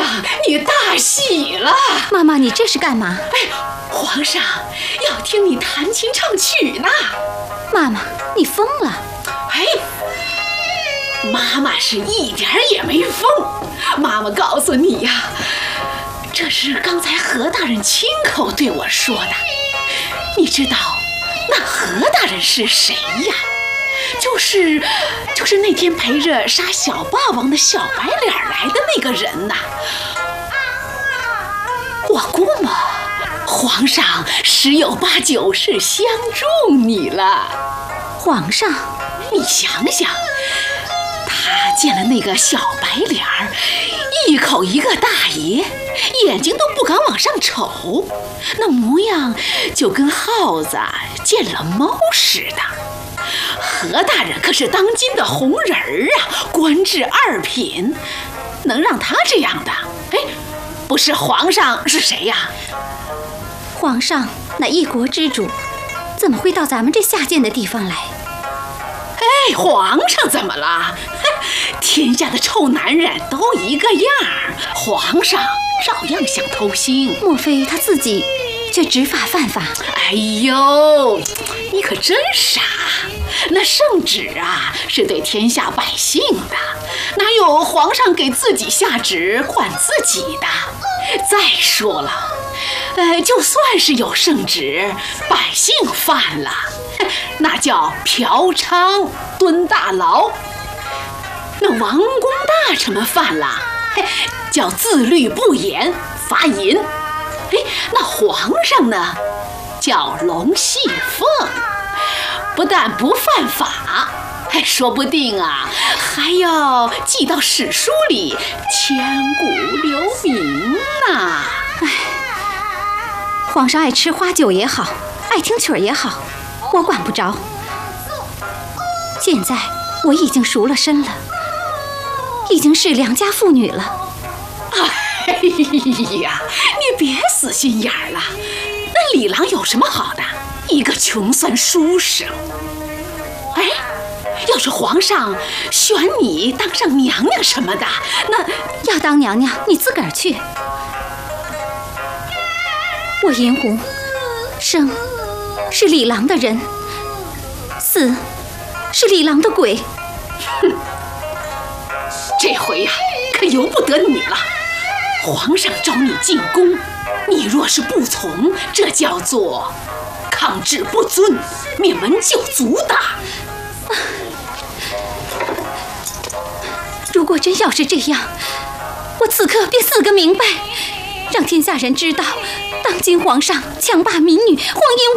你大喜了！ 妈妈，你这是干嘛？ 哎，皇上要听你弹琴唱曲呢。 妈妈，你疯了！ 哎，妈妈是一点儿也没疯。妈妈告诉你呀，这是刚才何大人亲口对我说的。你知道那何大人是谁呀？就是那天陪着杀小霸王的小白脸来的那个人呐。我估摸皇上十有八九是相中你了。 皇上， 你想想，他见了那个小白脸儿，一口一个大爷，眼睛都不敢往上瞅，那模样就跟耗子见了猫似的。何大人可是当今的红人儿啊，官至2品，能让他这样的？哎，不是皇上是谁呀？ 皇上乃一国之主，怎么会到咱们这下贱的地方来？ 哎，皇上怎么了？天下的臭男人都一个样儿，皇上照样想偷腥。 莫非他自己却执法犯法？ 哎呦，你可真傻！那圣旨啊，是对天下百姓的，哪有皇上给自己下旨管自己的？再说了，就算是有圣旨，百姓犯了，那叫嫖娼蹲大牢；那王公大臣们犯了，叫自律不严罚银。那皇上呢，叫龙戏凤，不但不犯法，说不定啊，还要记到史书里，千古留名呢。 皇上爱吃花酒也好，爱听曲儿也好，我管不着。现在我已经赎了身了，已经是良家妇女了。 哎呀，你别死心眼儿了，那李郎有什么好的？一个穷酸书生。哎，要是皇上选你当上娘娘什么的，那要当娘娘你自个儿去。我银狐生是李郎的人，死是李郎的鬼。 哼，这回呀，可由不得你了。皇上召你进宫，你若是不从，这叫做抗旨不遵，灭门就足的。 如果真要是这样，我此刻便死个明白，让天下人知道，当今皇上强霸民女，荒淫